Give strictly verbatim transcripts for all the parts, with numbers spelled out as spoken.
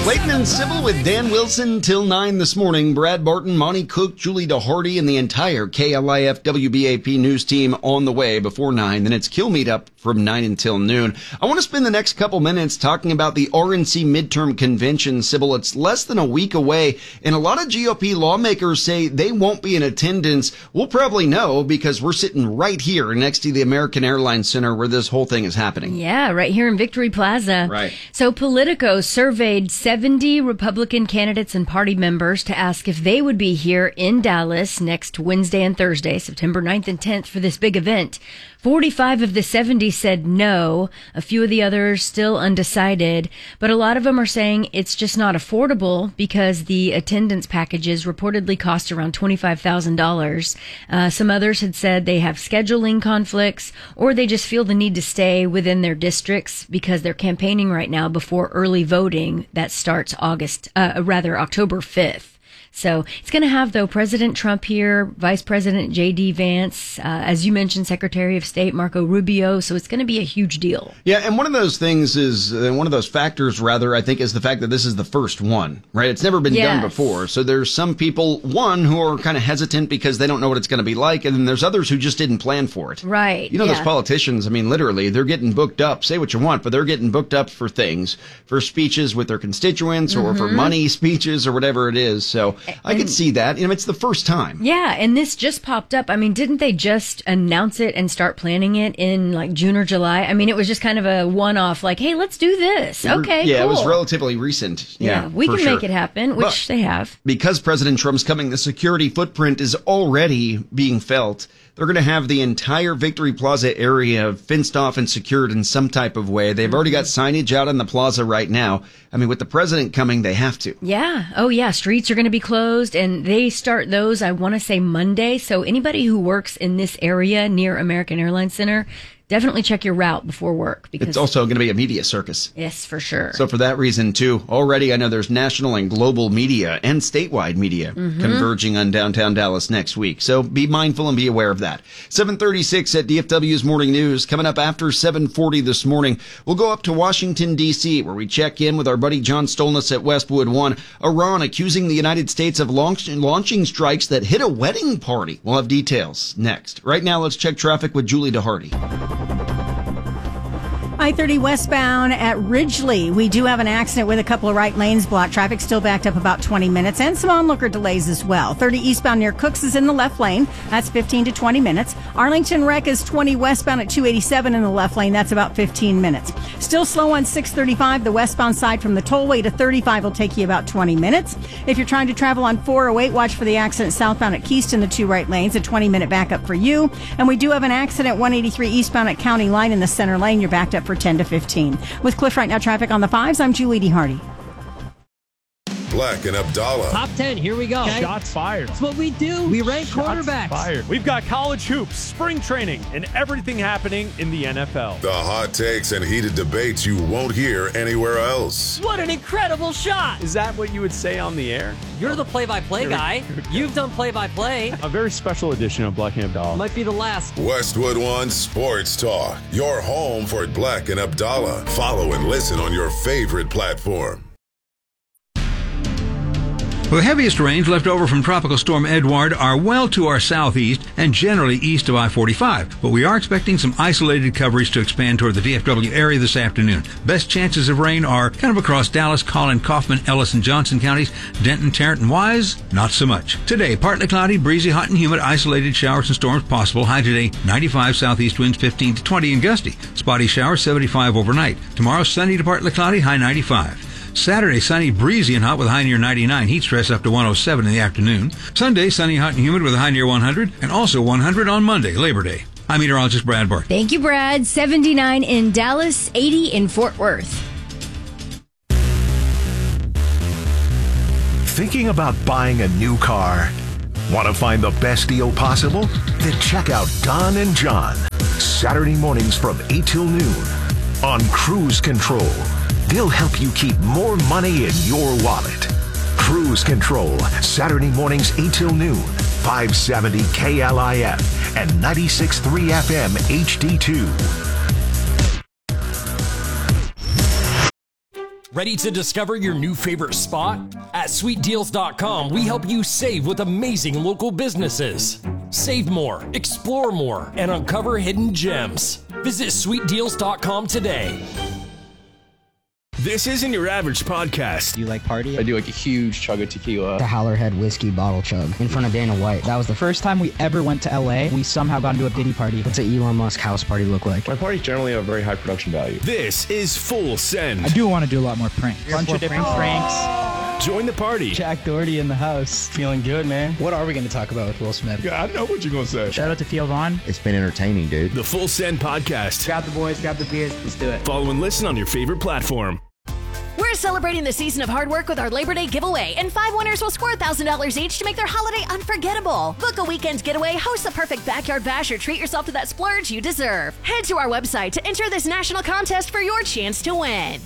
Clayton and Sybil with Dan Wilson till nine this morning. Brad Barton, Monty Cook, Julie DeHardy, and the entire K L I F W B A P news team on the way before nine. Then it's Kill Meetup from nine until noon. I want to spend the next couple minutes talking about the R N C midterm convention. Sybil, it's less than a week away, and a lot of G O P lawmakers say they won't be in attendance. We'll probably know because we're sitting right here next to the American Airlines Center where this whole thing is happening. Yeah, right here in Victory Plaza. Right. So Politico surveyed seventy Republican candidates and party members to ask if they would be here in Dallas next Wednesday and Thursday, September ninth and tenth, for this big event. forty-five of the seventy said no. A few of the others still undecided, but a lot of them are saying it's just not affordable because the attendance packages reportedly cost around twenty-five thousand dollars. Uh, some others had said they have scheduling conflicts, or they just feel the need to stay within their districts because they're campaigning right now before early voting that starts August, uh, rather October fifth. So it's going to have, though, President Trump here, Vice President J D. Vance, uh, as you mentioned, Secretary of State Marco Rubio. So it's going to be a huge deal. Yeah, and one of those things is, uh, one of those factors, rather, I think, is the fact that this is the first one, right? It's never been Yes. done before. So there's some people, one, who are kind of hesitant because they don't know what it's going to be like, and then there's others who just didn't plan for it. Right. You know, yeah. those politicians, I mean, literally, they're getting booked up. Say what you want, but they're getting booked up for things, for speeches with their constituents or for money speeches or whatever it is. So I And- could see that. You know, it's the first time. Yeah, and this just popped up. I mean, didn't they just announce it and start planning it in like June or July? I mean, it was just kind of a one-off, like, hey, let's do this. Okay, Yeah, cool. it was relatively recent. Yeah, Yeah, we for can sure. make it happen, which But they have. because President Trump's coming, the security footprint is already being felt. They're going to have the entire Victory Plaza area fenced off and secured in some type of way. They've already got signage out on the plaza right now. I mean, with the president coming, they have to. Yeah. Oh, yeah. Streets are going to be closed, and they start those, I want to say, Monday. So anybody who works in this area near American Airlines Center, definitely check your route before work. Because It's also going to be a media circus. yes, for sure. So for that reason, too, already I know there's national and global media and statewide media converging on downtown Dallas next week. So be mindful and be aware of that. seven thirty-six at D F W's Morning News. Coming up after seven forty this morning, we'll go up to Washington, D C, where we check in with our buddy John Stolness at Westwood One. Iran accusing the United States of launch- launching strikes that hit a wedding party. We'll have details next. Right now, let's check traffic with Julie DeHardy. I thirty westbound at Ridgely. We do have an accident with a couple of right lanes blocked. Traffic still backed up about twenty minutes, and some onlooker delays as well. thirty eastbound near Cooks is in the left lane. That's fifteen to twenty minutes. Arlington Rec is twenty westbound at two eighty-seven in the left lane. That's about fifteen minutes. Still slow on six thirty-five. The westbound side from the tollway to thirty-five will take you about twenty minutes. If you're trying to travel on four oh eight, watch for the accident southbound at Keyston, the two right lanes, a twenty minute backup for you. And we do have an accident one eighty-three eastbound at County Line in the center lane. You're backed up for ten to fifteen. With Cliff Right Now traffic on the fives, I'm Julie DeHardy. Black and Abdallah. Top ten, here we go. Okay. Shots fired. That's what we do. We rank Shots quarterbacks. fired. We've got college hoops, spring training, and everything happening in the N F L. The hot takes and heated debates you won't hear anywhere else. What an incredible shot. Is that what you would say on the air? You're the play-by-play guy. You've done play-by-play. A very special edition of Black and Abdallah. Might be the last. Westwood One Sports Talk. Your home for Black and Abdallah. Follow and listen on your favorite platform. Well, the heaviest rains left over from Tropical Storm Edward are well to our southeast and generally east of I forty-five, but we are expecting some isolated coverage to expand toward the D F W area this afternoon. Best chances of rain are kind of across Dallas, Collin, Kaufman, Ellis, and Johnson counties. Denton, Tarrant, and Wise, not so much. Today, partly cloudy, breezy, hot and humid, isolated showers and storms possible. High today, ninety-five, southeast winds fifteen to twenty and gusty. Spotty showers, seventy-five overnight. Tomorrow, sunny to partly cloudy, high ninety-five. Saturday, sunny, breezy, and hot with a high near ninety-nine. Heat stress up to one oh seven in the afternoon. Sunday, sunny, hot, and humid with a high near one hundred. And also one hundred on Monday, Labor Day. I'm meteorologist Brad Barton. Thank you, Brad. seventy-nine in Dallas, eighty in Fort Worth. Thinking about buying a new car? Want to find the best deal possible? Then check out Don and John. Saturday mornings from eight till noon on Cruise Control. They'll help you keep more money in your wallet. Cruise Control, Saturday mornings eight till noon, five seventy K L I F and ninety-six point three F M H D two. Ready to discover your new favorite spot? At sweet deals dot com, we help you save with amazing local businesses. Save more, explore more, and uncover hidden gems. Visit sweet deals dot com today. This isn't your average podcast. Do you like party? I do like a huge chug of tequila. The Howlerhead whiskey bottle chug in front of Dana White. That was the first time we ever went to L A. We somehow got into a Diddy party. What's an Elon Musk house party look like? My parties generally have a very high production value. This is Full Send. I do want to do a lot more pranks. A bunch of different pranks. Join the party. Jack Doherty in the house. Feeling good, man. What are we going to talk about with Will Smith? Yeah, I know what you're going to say. Shout out to Theo Vaughn. It's been entertaining, dude. The Full Send Podcast. Grab the boys, grab the beers. Let's do it. Follow and listen on your favorite platform. We're celebrating the season of hard work with our Labor Day giveaway, and five winners will score one thousand dollars each to make their holiday unforgettable. Book a weekend getaway, host the perfect backyard bash, or treat yourself to that splurge you deserve. Head to our website to enter this national contest for your chance to win.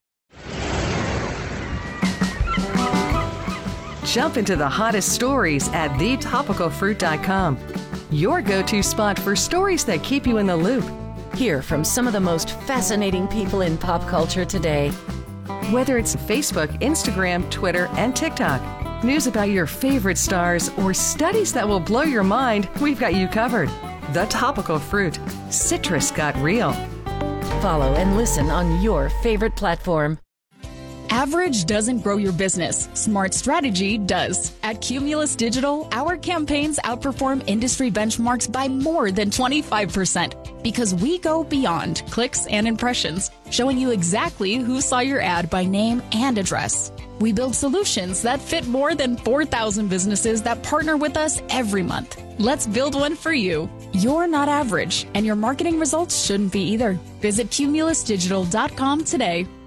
Jump into the hottest stories at the topical fruit dot com. Your go-to spot for stories that keep you in the loop. Hear from some of the most fascinating people in pop culture today. Whether it's Facebook, Instagram, Twitter, and TikTok, news about your favorite stars, or studies that will blow your mind, we've got you covered. The Topical Fruit. Citrus got real. Follow and listen on your favorite platform. Average doesn't grow your business. Smart strategy does. At Cumulus Digital, our campaigns outperform industry benchmarks by more than twenty-five percent because we go beyond clicks and impressions, showing you exactly who saw your ad by name and address. We build solutions that fit more than four thousand businesses that partner with us every month. Let's build one for you. You're not average, and your marketing results shouldn't be either. Visit Cumulus Digital dot com today.